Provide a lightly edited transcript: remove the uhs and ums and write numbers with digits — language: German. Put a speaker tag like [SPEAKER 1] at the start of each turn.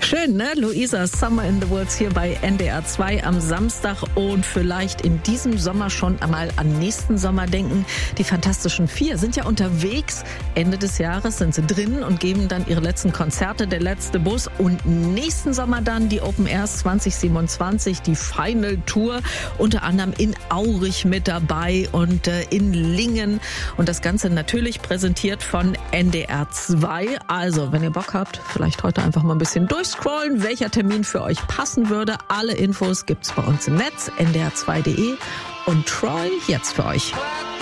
[SPEAKER 1] Schön, ne? Luisa, Summer in the Woods hier bei NDR 2 am Samstag und vielleicht in diesem Sommer schon einmal an nächsten Sommer denken. Die Fantastischen Vier sind ja unterwegs. Ende des Jahres sind sie drin und geben dann ihre letzten Konzerte, der letzte Bus. Und nächsten Sommer dann die Open Airs 2027, die Final Tour, unter anderem in Aurich mit dabei und in Lingen. Und das Ganze natürlich präsentiert von NDR 2. Also, wenn ihr Bock habt, vielleicht heute einfach mal ein bisschen durchscrollen, welcher Termin für euch passen würde. Alle Infos gibt's bei uns im Netz, ndr2.de und Troy jetzt für euch.